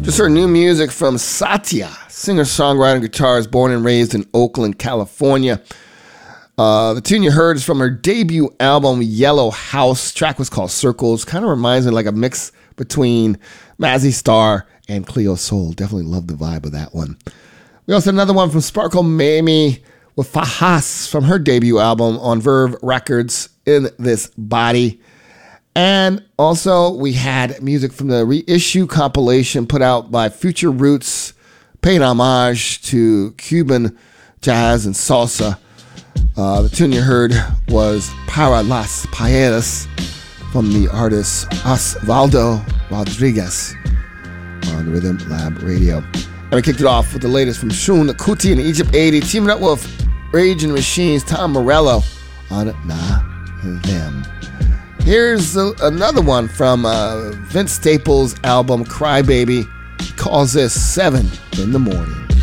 Just heard new music from Satya, singer-songwriter and guitarist born and raised in Oakland, California. The tune you heard is from her debut album, Yellow House. The track was called Circles. Kind of reminds me like a mix between Mazzy Star and Cleo Soul. Definitely love the vibe of that one. We also had another one from Sparkle Mamie with Fahas from her debut album on Verve Records, In This Body. And also we had music from the reissue compilation put out by Future Roots, paying homage to Cuban jazz and salsa. The tune you heard was Para las Paellas from the artist Osvaldo Rodriguez on Rhythm Lab Radio. And we kicked it off with the latest from Shun Kuti and Egypt 80, teaming up with Rage and Machines, Tom Morello on Nah Them. Here's another one from Vince Staples' album Crybaby. He calls this 7 in the Morning.